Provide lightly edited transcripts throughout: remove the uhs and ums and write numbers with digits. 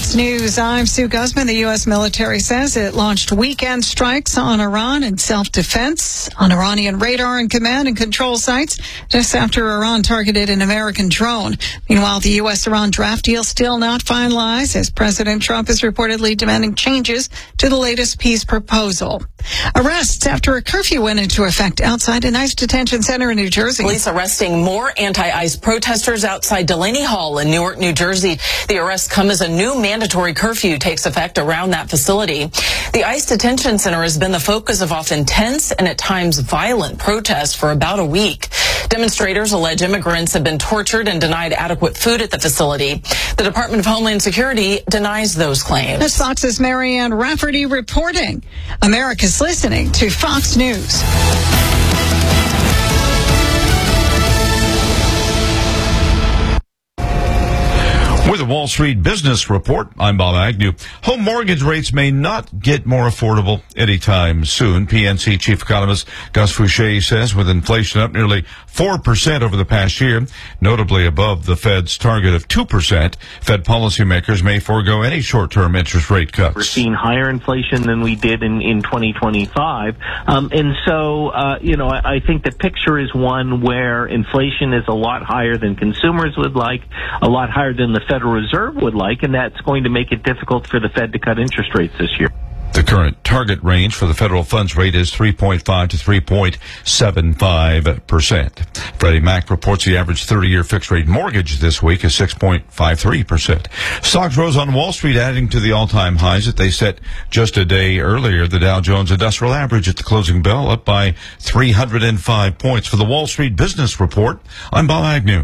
Fox News, I'm Sue Guzman. The U.S. military says it launched weekend strikes on Iran in self-defense on Iranian radar and command and control sites just after Iran targeted an American drone. Meanwhile, the U.S.-Iran draft deal still not finalized as President Trump is reportedly demanding changes to the latest peace proposal. Arrests after a curfew went into effect outside an ICE detention center in New Jersey. Police arresting more anti-ICE protesters outside Delaney Hall in Newark, New Jersey. The arrests come as a new mandatory curfew takes effect around that facility. The ICE detention center has been the focus of often tense and at times violent protests for about a week. Demonstrators allege immigrants have been tortured and denied adequate food at the facility. The Department of Homeland Security denies those claims. This Fox's Marianne Rafferty reporting. America's listening to Fox News. With the Wall Street Business Report, I'm Bob Agnew. Home mortgage rates may not get more affordable anytime soon. PNC chief economist Gus Fouché says with inflation up nearly 4% over the past year, notably above the Fed's target of 2%, Fed policymakers may forego any short-term interest rate cuts. We're seeing higher inflation than we did in 2025. I think the picture is one where inflation is a lot higher than consumers would like, a lot higher than the Federal Reserve would like, and that's going to make it difficult for the Fed to cut interest rates this year. The current target range for the federal funds rate is 3.5 to 3.75%. Freddie Mac reports the average 30-year fixed-rate mortgage this week is 6.53%. Stocks rose on Wall Street, adding to the all-time highs that they set just a day earlier. The Dow Jones Industrial Average at the closing bell up by 305 points. For the Wall Street Business Report, I'm Bob Agnew.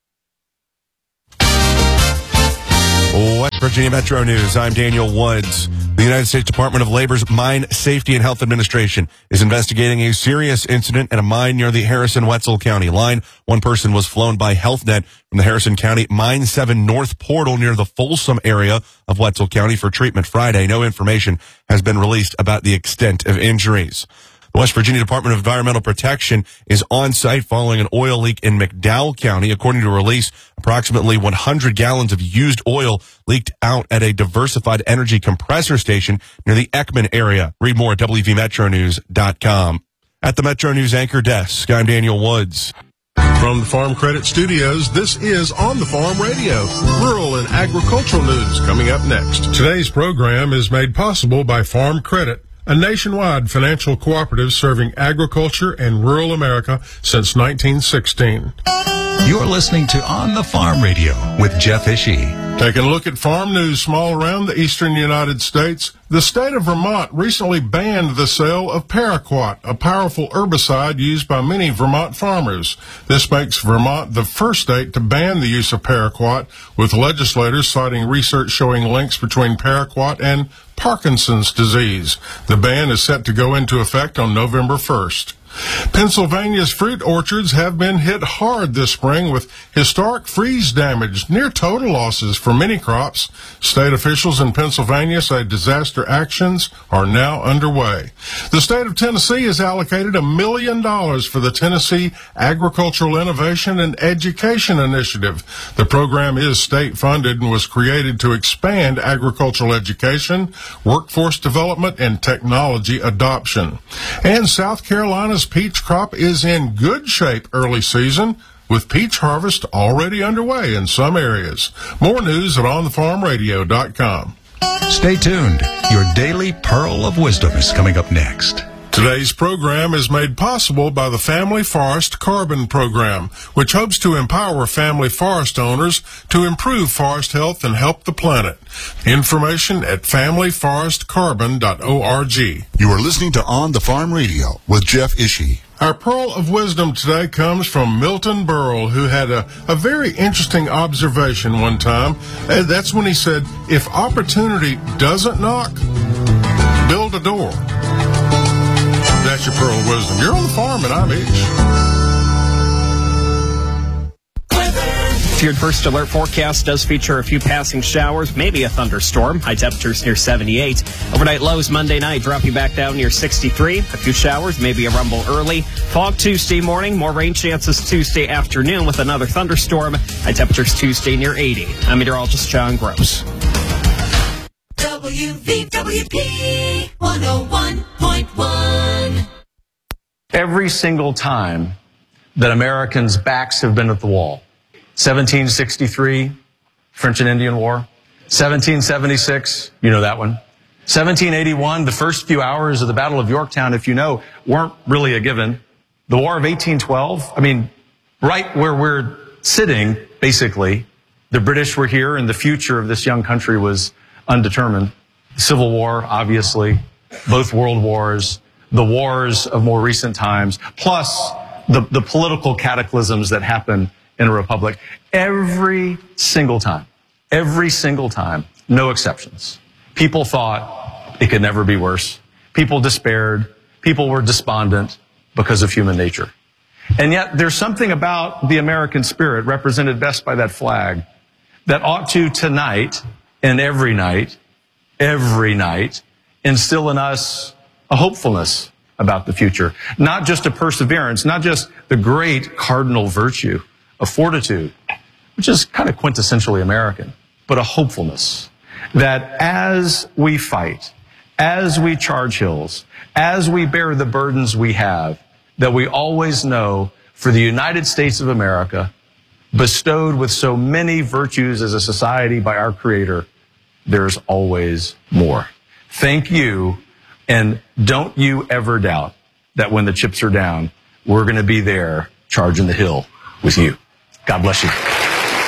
West Virginia Metro News, I'm Daniel Woods. The United States Department of Labor's Mine Safety and Health Administration is investigating a serious incident at a mine near the Harrison-Wetzel County line. One person was flown by HealthNet from the Harrison County Mine 7 North Portal near the Folsom area of Wetzel County for treatment Friday. No information has been released about the extent of injuries. The West Virginia Department of Environmental Protection is on site following an oil leak in McDowell County. According to a release, approximately 100 gallons of used oil leaked out at a diversified energy compressor station near the Ekman area. Read more at WVMetroNews.com. At the Metro News Anchor Desk, I'm Daniel Woods. From the Farm Credit Studios, this is On the Farm Radio, rural and agricultural news coming up next. Today's program is made possible by Farm Credit, a nationwide financial cooperative serving agriculture and rural America since 1916. You're listening to On the Farm Radio with Jeff Ishii. Taking a look at farm news small around the eastern United States, the state of Vermont recently banned the sale of paraquat, a powerful herbicide used by many Vermont farmers. This makes Vermont the first state to ban the use of paraquat, with legislators citing research showing links between paraquat and Parkinson's disease. The ban is set to go into effect on November 1st. Pennsylvania's fruit orchards have been hit hard this spring with historic freeze damage, near total losses for many crops. State officials in Pennsylvania say disaster actions are now underway. The state of Tennessee has allocated $1 million for the Tennessee Agricultural Innovation and Education Initiative. The program is state-funded and was created to expand agricultural education, workforce development, and technology adoption. And South Carolina's peach crop is in good shape early season, with peach harvest already underway in some areas. More news at OnTheFarmRadio.com. Stay tuned. Your daily pearl of wisdom is coming up next. Today's program is made possible by the Family Forest Carbon Program, which hopes to empower family forest owners to improve forest health and help the planet. Information at familyforestcarbon.org. You are listening to On the Farm Radio with Jeff Ishii. Our pearl of wisdom today comes from Milton Berle, who had a very interesting observation one time. That's when he said, if opportunity doesn't knock, build a door. That's your pearl of wisdom. You're on the farm and I'm Ish. Your first alert forecast does feature a few passing showers, maybe a thunderstorm. High temperatures near 78. Overnight lows Monday night dropping back down near 63. A few showers, maybe a rumble early. Fog Tuesday morning. More rain chances Tuesday afternoon with another thunderstorm. High temperatures Tuesday near 80. I'm meteorologist John Gross. WVWP 101.1. Every single time that Americans' backs have been at the wall, 1763, French and Indian War, 1776, you know that one, 1781, the first few hours of the Battle of Yorktown, if you know, weren't really a given. The War of 1812, I mean, right where we're sitting, basically, the British were here and the future of this young country was undetermined. The Civil War, obviously, both world wars, the wars of more recent times, plus the political cataclysms that happen in a republic. Every single time, no exceptions. People thought it could never be worse. People despaired. People were despondent because of human nature. And yet there's something about the American spirit, represented best by that flag, that ought to tonight and every night, instill in us a hopefulness about the future. Not just a perseverance, not just the great cardinal virtue of fortitude, which is kind of quintessentially American, but a hopefulness that as we fight, as we charge hills, as we bear the burdens we have, that we always know for the United States of America, bestowed with so many virtues as a society by our Creator, there's always more. Thank you, and don't you ever doubt that when the chips are down, we're going to be there charging the hill with you. God bless you.